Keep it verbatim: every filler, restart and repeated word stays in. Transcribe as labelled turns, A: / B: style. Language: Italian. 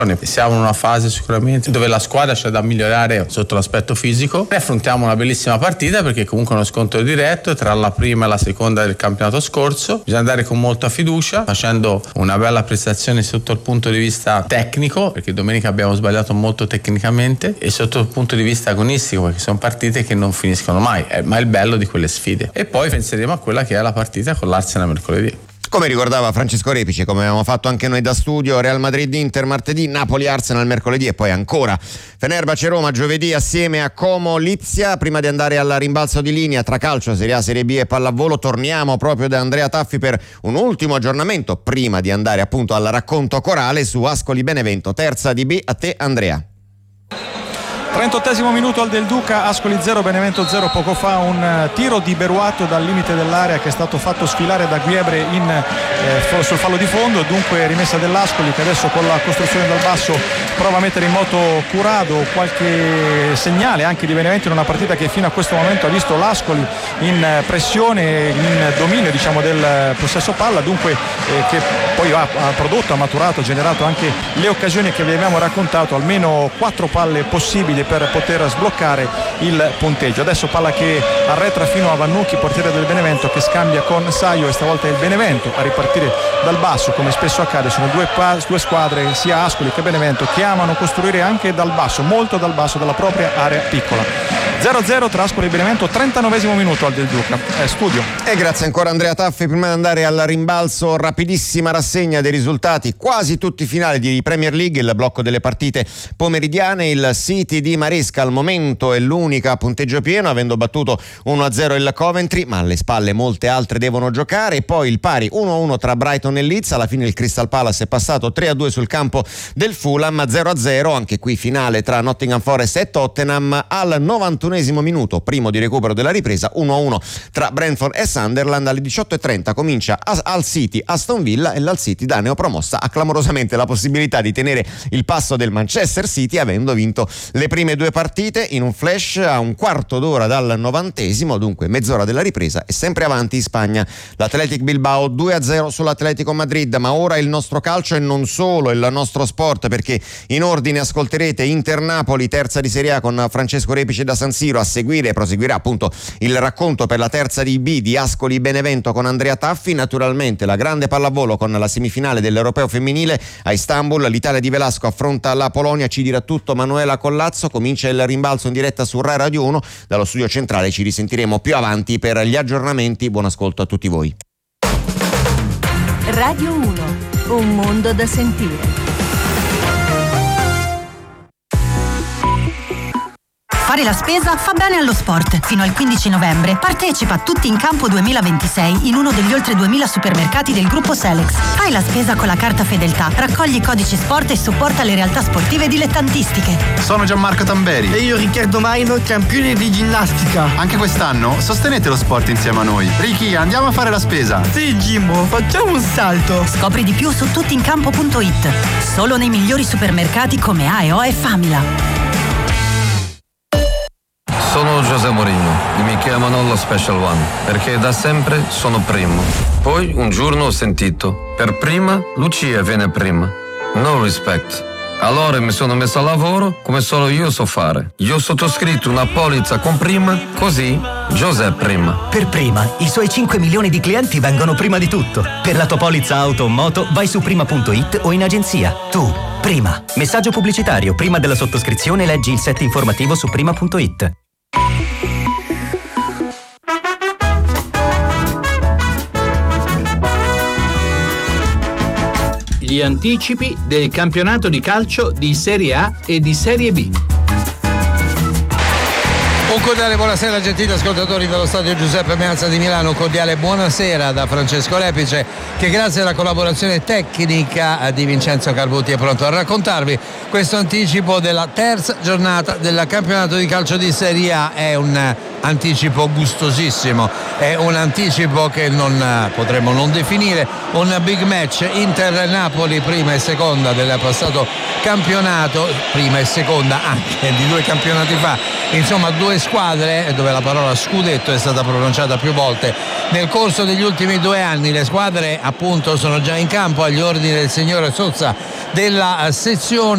A: Siamo in una fase sicuramente dove la squadra c'è da migliorare sotto l'aspetto fisico e affrontiamo una bellissima partita perché comunque è uno scontro diretto tra la prima e la seconda del campionato scorso. Bisogna andare con molta fiducia, facendo una bella prestazione sotto il punto di vista tecnico, perché domenica abbiamo sbagliato molto tecnicamente, e sotto il punto di vista agonistico, perché sono partite che non finiscono mai, ma è il bello di quelle sfide. E poi penseremo a quella che è la partita con l'Arsenal mercoledì.
B: Come ricordava Francesco Repice, come abbiamo fatto anche noi da studio, Real Madrid-Inter martedì, Napoli-Arsenal mercoledì e poi ancora Fenerbahce-Roma giovedì assieme a Como-Lipsia. Prima di andare al rimbalzo di linea tra calcio, Serie A, Serie B e pallavolo, torniamo proprio da Andrea Taffi per un ultimo aggiornamento prima di andare appunto al racconto corale su Ascoli Benevento, terza di B. A te Andrea.
C: trentottesimo minuto al Del Duca, Ascoli zero Benevento zero. Poco fa un tiro di Beruato dal limite dell'area che è stato fatto sfilare da Guiebre in, eh, sul fallo di fondo, dunque rimessa dell'Ascoli che adesso con la costruzione dal basso prova a mettere in moto Curado. Qualche segnale anche di Benevento in una partita che fino a questo momento ha visto l'Ascoli in pressione, in dominio diciamo del possesso palla, dunque eh, che poi ha, ha prodotto, ha maturato, ha generato anche le occasioni che vi abbiamo raccontato, almeno quattro palle possibili per poter sbloccare il punteggio. Adesso palla che arretra fino a Vannucchi, portiere del Benevento, che scambia con Saio e stavolta è il Benevento a ripartire dal basso, come spesso accade. Sono due, due squadre, sia Ascoli che Benevento, che amano costruire anche dal basso, molto dal basso dalla propria area piccola. zero a zero tra Ascoli e Benevento, trentanovesimo minuto al Del Duca. Eh, studio.
B: E grazie ancora Andrea Taffi. Prima di andare al rimbalzo, rapidissima rassegna dei risultati quasi tutti i finali di Premier League, il blocco delle partite pomeridiane. Il City di Maresca al momento è l'unica a punteggio pieno, avendo battuto uno a zero il Coventry, ma alle spalle molte altre devono giocare. E poi il pari uno a uno tra Brighton e Leeds. Alla fine il Crystal Palace è passato tre a due sul campo del Fulham. Zero a zero anche qui finale tra Nottingham Forest e Tottenham al novantunesimo minuto, primo di recupero della ripresa. Uno a uno tra Brentford e Sunderland. Alle diciotto e trenta comincia Hull City Aston Villa e l'Hull City, da neopromossa, ha clamorosamente la possibilità di tenere il passo del Manchester City, avendo vinto le prime due partite in un flash a un quarto d'ora dal novantesimo, dunque mezz'ora della ripresa e sempre avanti in Spagna l'Athletic Bilbao due a zero sull'Atletico Madrid. Ma ora il nostro calcio e non solo il nostro sport, perché in ordine ascolterete Inter Napoli, terza di Serie A, con Francesco Repice da San Siro. A seguire proseguirà appunto il racconto per la terza di B di Ascoli Benevento con Andrea Taffi. Naturalmente la grande pallavolo con la semifinale dell'Europeo femminile a Istanbul, l'Italia di Velasco affronta la Polonia. Ci dirà tutto Manuela Collazzo. Comincia il rimbalzo in diretta su Rai Radio uno. Dallo studio centrale ci risentiremo più avanti per gli aggiornamenti. Buon ascolto a tutti voi.
D: Radio uno, un mondo da sentire.
E: Fare la spesa fa bene allo sport. Fino al quindici novembre partecipa a Tutti in Campo duemilaventisei in uno degli oltre duemila supermercati del gruppo Selex. Fai la spesa con la carta Fedeltà, raccogli i codici sport e supporta le realtà sportive dilettantistiche.
F: Sono Gianmarco Tamberi.
G: E io Riccardo Maino, campione di ginnastica.
F: Anche quest'anno sostenete lo sport insieme a noi. Ricky, andiamo a fare la spesa.
G: Sì, Jimbo, facciamo un salto.
E: Scopri di più su tuttincampo punto it. Solo nei migliori supermercati come A e O e Famila.
H: Sono José Mourinho e mi chiamano lo Special One perché da sempre sono primo. Poi un giorno ho sentito, per prima Lucia viene prima. No respect. Allora mi sono messo a lavoro come solo io so fare. Io ho sottoscritto una polizza con Prima, così José Prima.
I: Per Prima, i suoi cinque milioni di clienti vengono prima di tutto. Per la tua polizza auto o moto vai su prima punto it o in agenzia. Tu, Prima. Messaggio pubblicitario. Prima della sottoscrizione leggi il set informativo su prima punto it.
J: Gli anticipi del campionato di calcio di Serie A e di Serie B.
K: Un cordiale buonasera gentili ascoltatori dello stadio Giuseppe Meazza di Milano, un cordiale buonasera da Francesco Repice, che grazie alla collaborazione tecnica di Vincenzo Carbuti è pronto a raccontarvi questo anticipo della terza giornata del campionato di calcio di Serie A. È un anticipo gustosissimo, è un anticipo che non potremmo non definire un big match. Inter-Napoli, prima e seconda del passato campionato, prima e seconda anche di due campionati fa, insomma due squadre dove la parola scudetto è stata pronunciata più volte nel corso degli ultimi due anni. Le squadre appunto sono già in campo agli ordini del signor Sozza della sezione